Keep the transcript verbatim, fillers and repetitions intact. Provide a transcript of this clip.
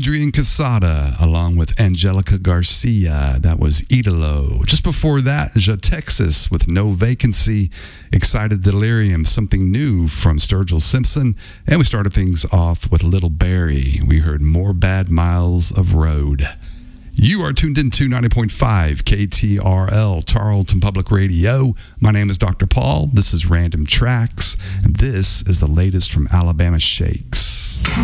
Adrian Casada, along with Angelica Garcia. That was Idolo. Just before that, Ja Texas with No Vacancy. Excited Delirium, something new from Sturgill Simpson. And we started things off with Little Barry. We heard More Bad Miles of Road. You are tuned into ninety point five K T R L, Tarleton Public Radio. My name is Doctor Paul. This is Random Tracks, and this is the latest from Alabama Shakes.